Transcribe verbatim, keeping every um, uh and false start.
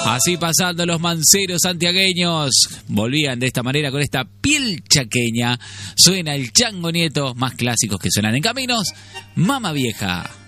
Así pasando los manceros santiagueños, volvían de esta manera con esta piel chaqueña. Suena el Chango Nieto, más clásicos que suenan en caminos. Mama Vieja.